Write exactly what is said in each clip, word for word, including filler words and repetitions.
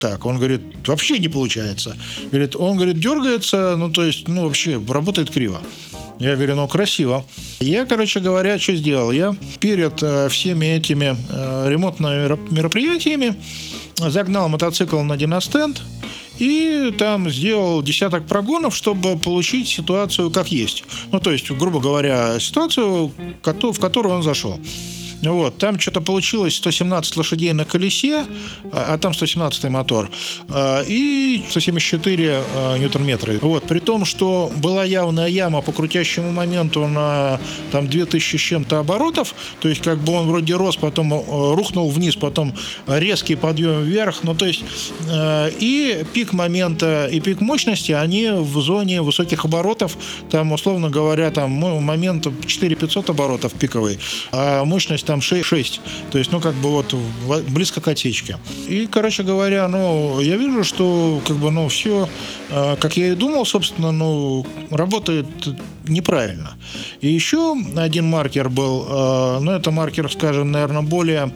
так? Он говорит, вообще не получается. Говорит, он, говорит, дергается, ну, то есть, ну, вообще работает криво. Я говорю, ну, красиво. Я, короче говоря, что сделал? Я перед э, всеми этими э, ремонтными мероприятиями загнал мотоцикл на диностенд и там сделал десяток прогонов, чтобы получить ситуацию как есть. Ну, то есть, грубо говоря, ситуацию, в которую он зашел. Вот, там что-то получилось сто семнадцать лошадей на колесе, а, а там сто семнадцатый мотор, а, и сто семьдесят четыре а, ньютон-метра. Вот, при том, что была явная яма по крутящему моменту на там две тысячи с чем-то оборотов, то есть как бы он вроде рос, потом а, рухнул вниз, потом резкий подъем вверх, ну то есть а, и пик момента, и пик мощности, они в зоне высоких оборотов, там, условно говоря, там момент четыре тысячи пятьсот оборотов пиковый, а мощность там шесть, то есть, ну, как бы вот близко к отсечке. И, короче говоря, ну, я вижу, что, как бы, ну, все, как я и думал, собственно, ну, работает неправильно. И еще один маркер был, ну, это маркер, скажем, наверное, более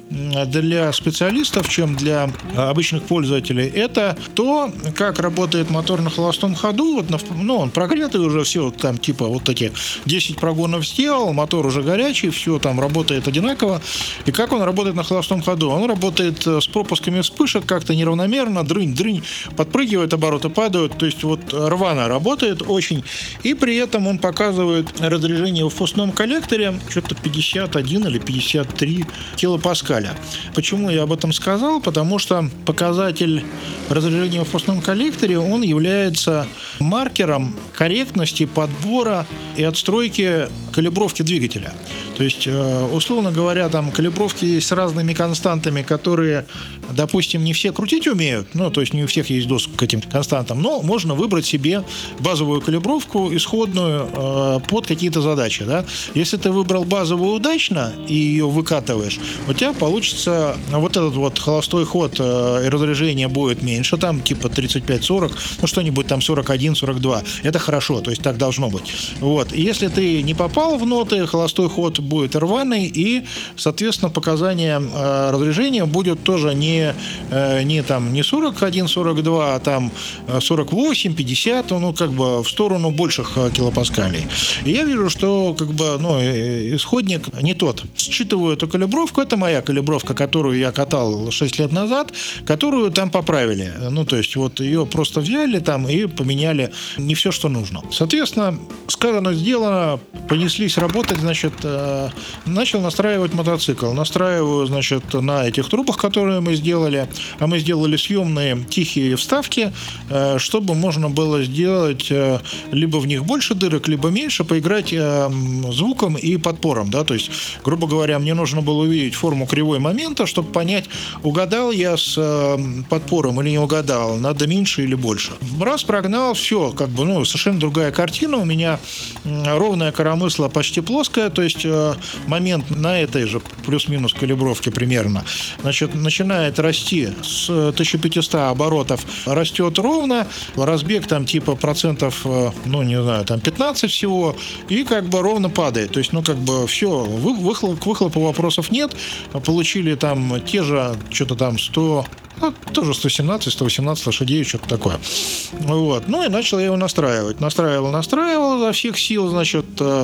для специалистов, чем для обычных пользователей, это то, как работает мотор на холостом ходу. Вот, ну, он прогретый уже, все, там, типа, вот такие десять прогонов сделал, мотор уже горячий, все там работает одинаково. И как он работает на холостом ходу? Он работает с пропусками вспышек как-то неравномерно, дрынь-дрынь, подпрыгивает, обороты падают, то есть вот рвано работает очень. И при этом он показывает разряжение в впускном коллекторе что-то пятьдесят один или пятьдесят три килопаскаля. Почему я об этом сказал? Потому что показатель разряжения в впускном коллекторе, он является маркером корректности подбора и отстройки калибровки двигателя. То есть, условно говоря, там калибровки есть с разными константами, которые, допустим, не все крутить умеют, ну, то есть не у всех есть доступ к этим константам, но можно выбрать себе базовую калибровку, исходную, э, под какие-то задачи, да. Если ты выбрал базовую удачно и ее выкатываешь, у тебя получится вот этот вот холостой ход э, и разряжение будет меньше, там типа тридцать пять сорок, ну, что-нибудь там сорок один сорок два. Это хорошо, то есть так должно быть. Вот. И если ты не попал в ноты, холостой ход будет рваный, и, соответственно, показания э, разряжения будет тоже не, э, не, там, не сорок один сорок два, а там сорок восемь пятьдесят, ну, как бы в сторону больших килопаскалей. И я вижу, что, как бы, ну, исходник не тот. Считываю эту калибровку, это моя калибровка, которую я катал шесть лет назад, которую там поправили. Ну, то есть, вот ее просто взяли там и поменяли не все, что нужно. Соответственно, сказано, сделано, понеслись работать, значит, э, начал настраивать мотоцикл. Настраиваю, значит, на этих трубах, которые мы сделали, а мы сделали съемные тихие вставки, э, чтобы можно было сделать э, либо в них больше дырок, либо меньше, поиграть э, звуком и подпором, да, то есть, грубо говоря, мне нужно было увидеть форму кривой момента, чтобы понять, угадал я с э, подпором или не угадал, надо меньше или больше. Раз прогнал, все, как бы, ну, совершенно другая картина, у меня э, ровная коромысла почти плоская, то есть э, момент на этой же плюс-минус калибровке примерно, значит, начинает расти с тысяча пятьсот оборотов, растет ровно, разбег там типа процентов, э, ну, не знаю, там пятнадцать всего, и как бы ровно падает, то есть, ну, как бы все, вы, выхлоп, к выхлопу вопросов нет, получили там те же, что-то там сто, ну, тоже сто семнадцать сто восемнадцать лошадей, что-то такое. Вот. Ну и начал я его настраивать. Настраивал, настраивал изо всех сил, значит,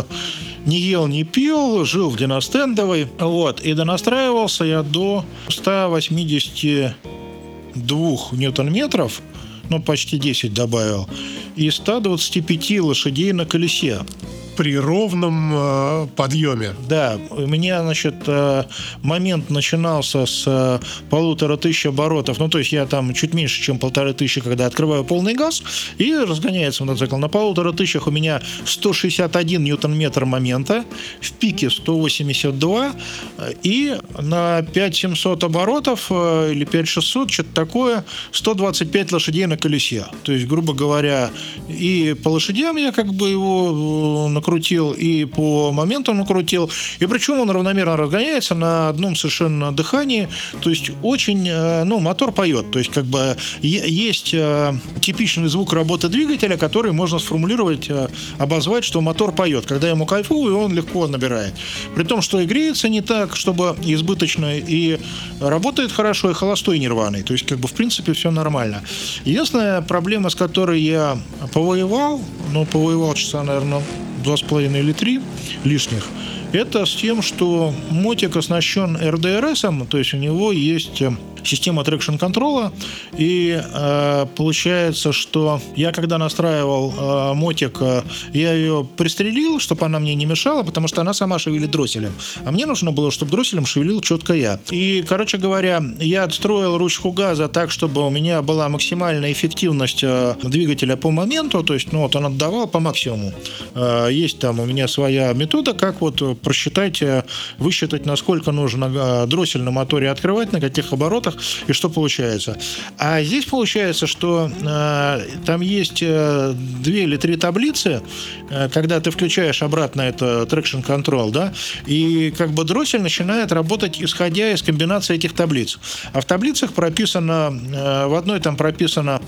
не ел, не пил, жил в диностендовой. Вот. И донастраивался я до ста восьмидесяти двух ньютон-метров, ну, почти десять добавил, и ста двадцати пяти лошадей на колесе. При ровном э, подъеме. Да, у меня, значит, э, момент начинался с э, полутора тысяч оборотов, ну, то есть я там чуть меньше, чем полторы тысячи, когда открываю полный газ, и разгоняется мотоцикл. На полутора тысячах у меня сто шестьдесят один ньютон-метр момента, в пике сто восемьдесят два, и на пять тысяч семьсот оборотов, э, или пять тысяч шестьсот, что-то такое, сто двадцать пять лошадей на колесе. То есть, грубо говоря, и по лошадям я как бы его на накрутил, и по моментам накрутил. И причем он равномерно разгоняется на одном совершенно дыхании. То есть очень, ну, мотор поет. То есть как бы есть типичный звук работы двигателя, который можно сформулировать, обозвать, что мотор поет. Когда ему кайфую, он легко набирает. При том, что и греется не так, чтобы избыточно, и работает хорошо, и холостой не рваный. То есть как бы в принципе все нормально. Единственная проблема, с которой я повоевал, ну, повоевал часа, наверное, два с половиной или три лишних, это с тем, что мотик оснащен эр дэ эр эс, то есть у него есть система трекшн-контрола, и э, получается, что я, когда настраивал э, мотик, э, я ее пристрелил, чтобы она мне не мешала, потому что она сама шевелит дросселем. А мне нужно было, чтобы дросселем шевелил четко я. И, короче говоря, я отстроил ручку газа так, чтобы у меня была максимальная эффективность э, двигателя по моменту, то есть, ну, вот он отдавал по максимуму. Э, есть там у меня своя метода, как вот просчитать, э, высчитать, насколько нужно э, дроссель на моторе открывать, на каких оборотах, и что получается. А здесь получается, что э, там есть э, две или три таблицы, э, когда ты включаешь обратно это traction control, да, и как бы дроссель начинает работать, исходя из комбинации этих таблиц. А в таблицах прописано, э, в одной там прописано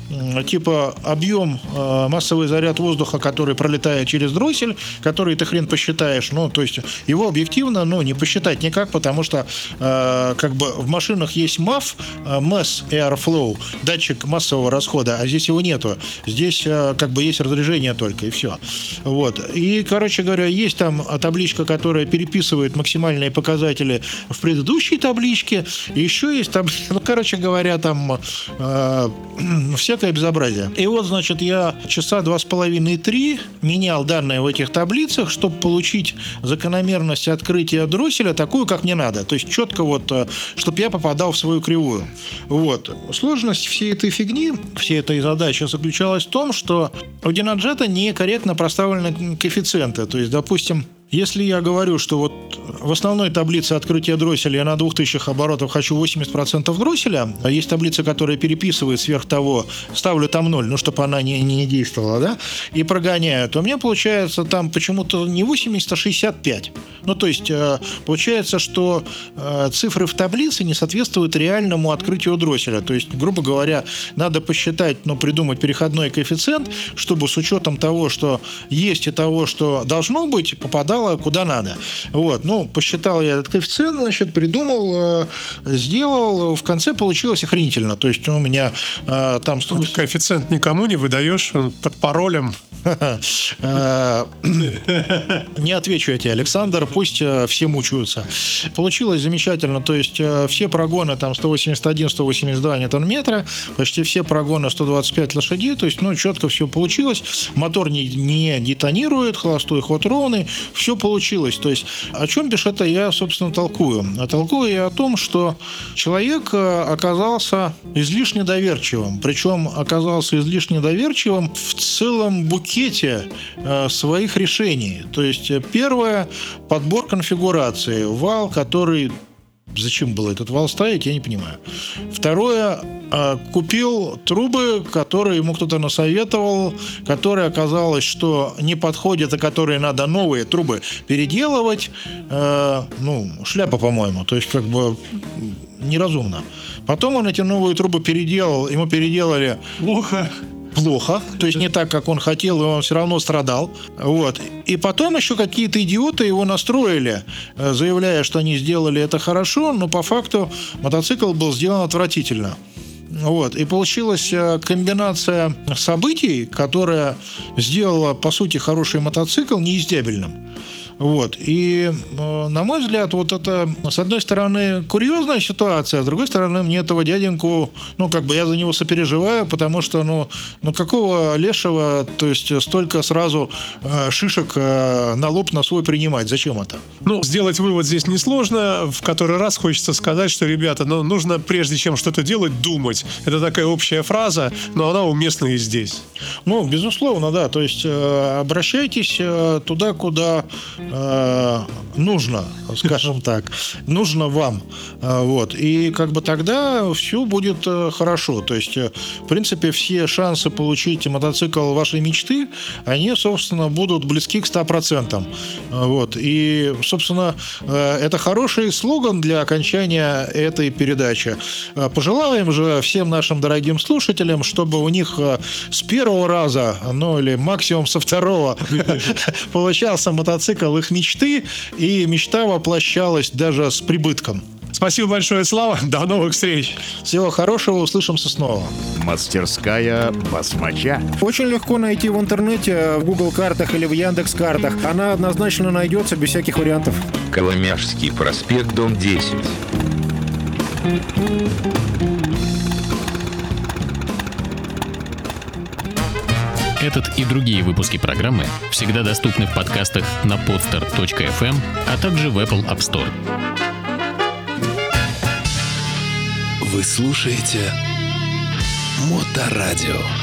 типа объем, э, массовый заряд воздуха, который пролетает через дроссель, который ты хрен посчитаешь. Ну, то есть его объективно, ну, не посчитать никак, потому что э, как бы в машинах есть МАФ, э, Mass Airflow, датчик массового расхода, а здесь его нету. Здесь э, как бы есть разрежение только, и все. Вот. И, короче говоря, есть там табличка, которая переписывает максимальные показатели в предыдущей табличке. И еще есть там, ну, короче говоря, там э, все безобразие. И вот, значит, я часа два с половиной-три менял данные в этих таблицах, чтобы получить закономерность открытия дросселя такую, как мне надо. То есть четко вот, чтобы я попадал в свою кривую. Вот. Сложность всей этой фигни, всей этой задачи заключалась в том, что у Dynajet некорректно проставлены коэффициенты. То есть, допустим, если я говорю, что вот в основной таблице открытия дросселя я на двух тысячах оборотов хочу восемьдесят процентов дросселя, а есть таблица, которая переписывает сверх того, ставлю там ноль, ну, чтобы она не, не действовала, да, и прогоняю, то у меня получается там почему-то не восемьдесят, а шестьдесят пять. Ну, то есть, получается, что цифры в таблице не соответствуют реальному открытию дросселя. То есть, грубо говоря, надо посчитать, ну, придумать переходной коэффициент, чтобы с учетом того, что есть, и того, что должно быть, попадало куда надо. Вот. Ну, посчитал я этот коэффициент, значит, придумал, э, сделал. В конце получилось охренительно. То есть у меня э, там... Коэффициент никому не выдаешь, он под паролем. Не отвечу я тебе, Александр, пусть все мучаются. Получилось замечательно, то есть все прогоны там сто восемьдесят один - сто восемьдесят два ньютон-метра, почти все прогоны сто двадцать пять лошадей, то есть, ну, четко все получилось, мотор не, не детонирует, холостой ход ровный, все получилось. То есть, о чем бишь это я, собственно, толкую? А толкую я о том, что человек оказался излишне доверчивым, причем оказался излишне доверчивым в целом букете э, своих решений. То есть, первое – подбор конфигурации. Вал, который... Зачем было этот вал ставить, я не понимаю. Второе, э, купил трубы, которые ему кто-то насоветовал, которые оказалось, что не подходят, а которые надо новые трубы переделывать. Э, ну, шляпа, по-моему. То есть, как бы неразумно. Потом он эти новые трубы переделал, ему переделали... Плохо. Плохо, то есть не так, как он хотел, и он все равно страдал. Вот. И потом еще какие-то идиоты его настроили, заявляя, что они сделали это хорошо, но по факту мотоцикл был сделан отвратительно. Вот. И получилась комбинация событий, которая сделала, по сути, хороший мотоцикл неиздябельным. Вот. И, на мой взгляд, вот это, с одной стороны, курьезная ситуация, а с другой стороны, мне этого дяденьку, ну, как бы я за него сопереживаю, потому что, ну, ну какого лешего, то есть столько сразу э, шишек э, на лоб на свой принимать? Зачем это? Ну, сделать вывод здесь несложно. В который раз хочется сказать, что, ребята, ну, нужно, прежде чем что-то делать, думать. Это такая общая фраза, но она уместна и здесь. Ну, безусловно, да. То есть э, обращайтесь э, туда, куда э, нужно, скажем так, нужно вам. Вот. И как бы тогда все будет хорошо. То есть, в принципе, все шансы получить мотоцикл вашей мечты, они, собственно, будут близки к ста процентам. Вот. И, собственно, это хороший слоган для окончания этой передачи. Пожелаем же всем нашим дорогим слушателям, чтобы у них с первого раза, ну или максимум со второго, получался мотоцикл их мечты, и мечта воплощалась даже с прибытком. Спасибо большое, Слава. До новых встреч. Всего хорошего, услышимся снова. Мастерская басмача. Очень легко найти в интернете, в Google картах или в Яндекс картах. Она однозначно найдется без всяких вариантов. Коломяжский проспект, дом десять. Этот и другие выпуски программы всегда доступны в подкастах на podster точка эф эм, а также в Apple App Store. Вы слушаете Моторадио.